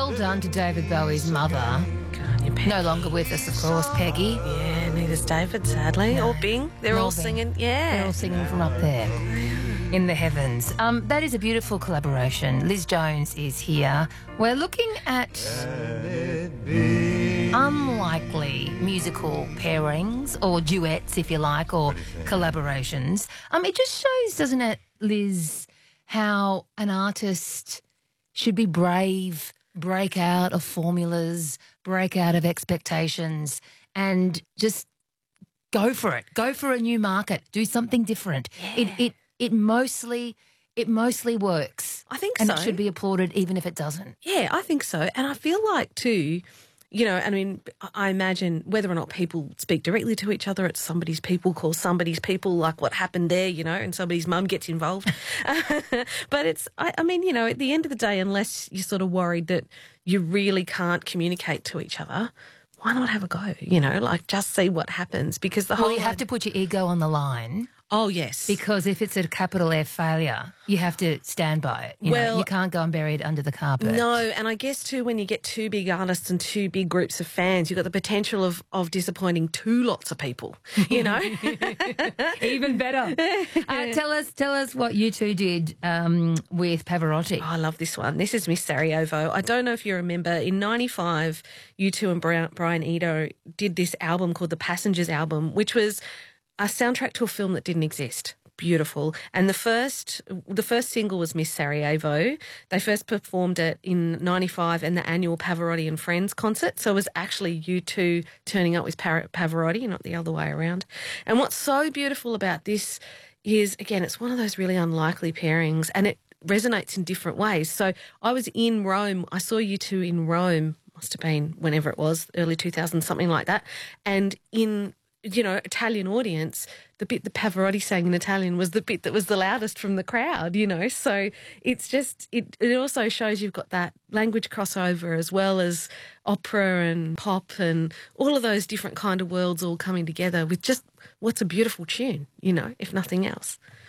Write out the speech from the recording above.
well done to David Bowie's mother. No longer with us, of course, Peggy. Yeah, neither's David, sadly. Or Bing. They're all Bing. singing. Yeah. They're all singing from up there in the heavens. That is a beautiful collaboration. Liz Jones is here. We're looking at unlikely musical pairings or duets, if you like, or collaborations. It just shows, doesn't it, Liz, how an artist should be brave, break out of formulas, break out of expectations, and just go for it. Go for a new market. Do something different. Yeah. It mostly works. I think and so. it should be applauded even if it doesn't. Yeah, I think so. And I feel like too, I mean, I imagine whether or not people speak directly to each other, it's somebody's people call somebody's people, like what happened there, and somebody's mum gets involved. But I mean, at the end of the day, unless you're sort of worried that you really can't communicate to each other, why not have a go? Like just see what happens, because the whole... Well, you have to put your ego on the line. Oh, yes. Because if it's a capital F failure, you have to stand by it. You can't go and bury it under the carpet. No, and I guess too, when you get two big artists and two big groups of fans, you've got the potential of disappointing two lots of people, Even better. Tell us what you two did with Pavarotti. Oh, I love this one. This is Miss Sarajevo. I don't know if you remember, in 95, U2 and Brian Eno did this album called the Passengers album, which was a soundtrack to a film that didn't exist. Beautiful. And the first single was Miss Sarajevo. They first performed it in 95 in the annual Pavarotti and Friends concert. So it was actually U2 turning up with Pavarotti, not the other way around. And what's so beautiful about this is, again, it's one of those really unlikely pairings, and it resonates in different ways. So I was in Rome. I saw U2 in Rome, must have been whenever it was, early 2000s, something like that. And in Italian audience, the bit that Pavarotti sang in Italian was the bit that was the loudest from the crowd, So it's just, it also shows you've got that language crossover as well as opera and pop and all of those different kind of worlds all coming together with just what's a beautiful tune, if nothing else.